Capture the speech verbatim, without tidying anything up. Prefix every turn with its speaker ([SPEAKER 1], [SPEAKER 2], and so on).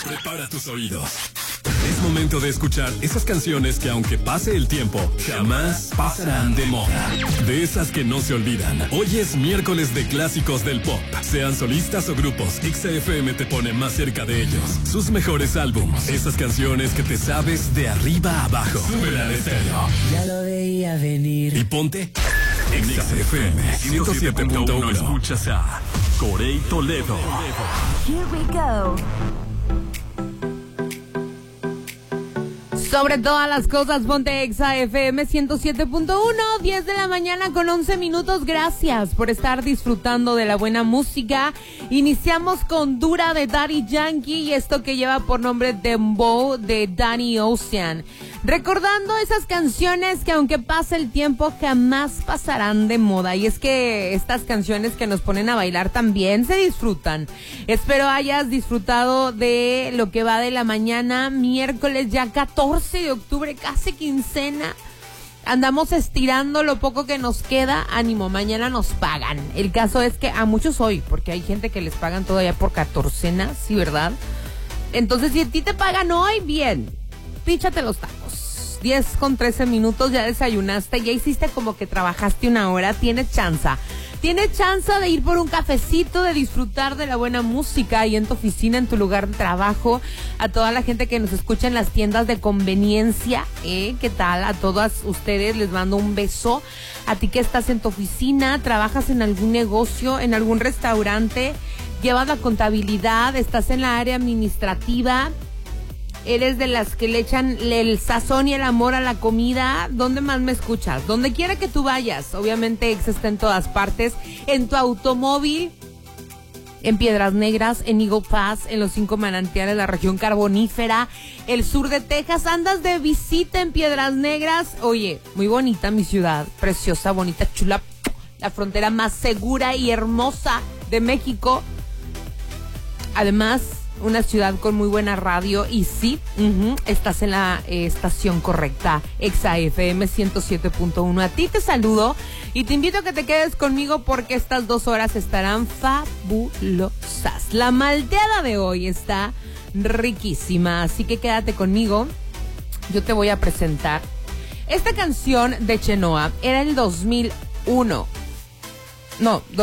[SPEAKER 1] Prepara tus oídos. Es momento de escuchar esas canciones que aunque pase el tiempo, jamás pasarán de moda. De esas que no se olvidan. Hoy es miércoles de clásicos del pop. Sean solistas o grupos, X F M te pone más cerca de ellos. Sus mejores álbumes. Esas canciones que te sabes de arriba a abajo. Súbela al estéreo.
[SPEAKER 2] Ya lo veía venir.
[SPEAKER 1] Y ponte X F M ciento siete punto uno. Escuchas a Corey Toledo.
[SPEAKER 3] Here we go.
[SPEAKER 4] Sobre todas las cosas, ponte Exa F M ciento siete punto uno, diez de la mañana con once minutos. Gracias por estar disfrutando de la buena música. Iniciamos con Dura de Daddy Yankee y esto que lleva por nombre Dembow de Danny Ocean. Recordando esas canciones que aunque pase el tiempo jamás pasarán de moda. Y es que estas canciones que nos ponen a bailar también se disfrutan. Espero hayas disfrutado de lo que va de la mañana, miércoles ya catorce de octubre, casi quincena. Andamos estirando lo poco que nos queda. Ánimo, mañana nos pagan. El caso es que a muchos hoy, porque hay gente que les pagan todavía por catorcena, ¿sí, verdad? Entonces, si a ti te pagan hoy, bien, píchate los tacos. diez con trece minutos, ya desayunaste, ya hiciste como que trabajaste una hora, tienes chance. Tienes chance de ir por un cafecito, de disfrutar de la buena música ahí en tu oficina, en tu lugar de trabajo. A toda la gente que nos escucha en las tiendas de conveniencia, ¿eh? ¿Qué tal? A todas ustedes les mando un beso. A ti que estás en tu oficina, trabajas en algún negocio, en algún restaurante, llevas la contabilidad, estás en la área administrativa. Eres de las que le echan el sazón y el amor a la comida. ¿Dónde más me escuchas? Donde quiera que tú vayas. Obviamente Exa está en todas partes. En tu automóvil, en Piedras Negras, en Eagle Pass, en los cinco manantiales, la región carbonífera, el sur de Texas. Andas de visita en Piedras Negras. Oye, muy bonita mi ciudad. Preciosa, bonita, chula. La frontera más segura y hermosa de México. Además, una ciudad con muy buena radio y sí, uh-huh, estás en la eh, estación correcta, Exa F M ciento siete punto uno. A ti te saludo y te invito a que te quedes conmigo porque estas dos horas estarán fabulosas. La malteada de hoy está riquísima, así que quédate conmigo. Yo te voy a presentar esta canción de Chenoa. Era el dos mil uno. No,